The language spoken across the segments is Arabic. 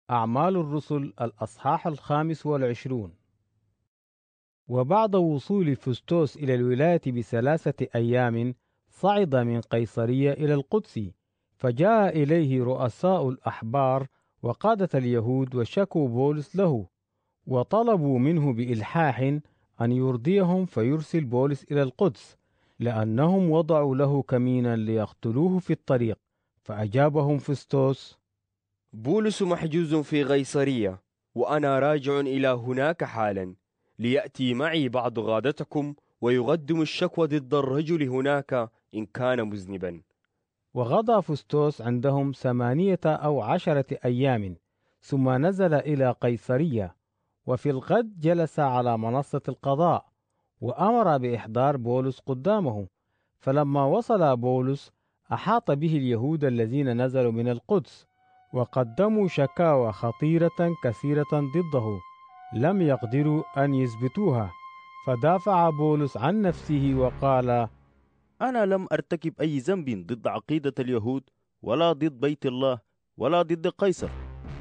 أعمال الرسل الأصحاح 25. وبعد وصول فستوس إلى الولاية ب3 أيام صعد من قيصرية إلى القدس، فجاء إليه رؤساء الأحبار وقادة اليهود وشكوا بولس له، وطلبوا منه بإلحاح أن يرضيهم فيرسل بولس إلى القدس، لأنهم وضعوا له كمينا ليقتلوه في الطريق. فأجابهم فستوس: بولس محجوز في قيصرية، وأنا راجع إلى هناك حالا، ليأتي معي بعض غادتكم ويقدم الشكوى ضد الرجل هناك إن كان مذنبا. وغدا فستوس عندهم 8 أو 10 أيام، ثم نزل إلى قيصرية، وفي الغد جلس على منصة القضاء، وأمر بإحضار بولس قدامه. فلما وصل بولس أحاط به اليهود الذين نزلوا من القدس، وقدموا شكاوى خطيرة كثيرة ضده لم يقدروا أن يثبتوها. فدافع بولس عن نفسه وقال: أنا لم أرتكب أي ذنب ضد عقيدة اليهود ولا ضد بيت الله ولا ضد قيصر.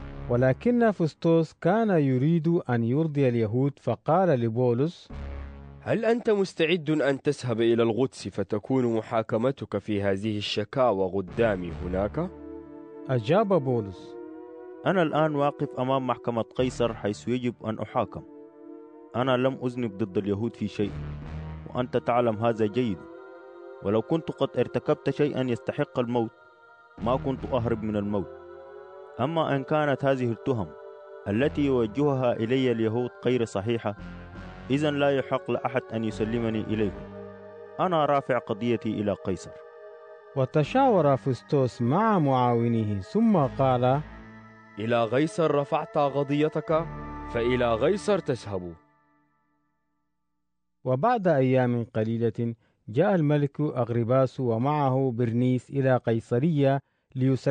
ولكن فستوس كان يريد أن يرضي اليهود، فقال لبولس: هل أنت مستعد أن تذهب إلى القدس فتكون محاكمتك في هذه الشكاوى قدامي هناك؟ أجاب بولس: أنا الآن واقف أمام محكمة قيصر حيث يجب أن أحاكم. أنا لم أذنب ضد اليهود في شيء، وأنت تعلم هذا جيد. ولو كنت قد ارتكبت شيئا يستحق الموت ما كنت أهرب من الموت. أما إن كانت هذه التهم التي يوجهها إلي اليهود غير صحيحة، إذن لا يحق لأحد أن يسلمني إليهم. أنا رافع قضيتي إلى قيصر. وتشاور فستوس مع معاونيه، ثم قال: إلى قيصر رفعت قضيتك، فإلى قيصر تذهب. وبعد أيام قليلة جاء الملك أغرباس ومعه برنيس إلى قيصرية ليسلم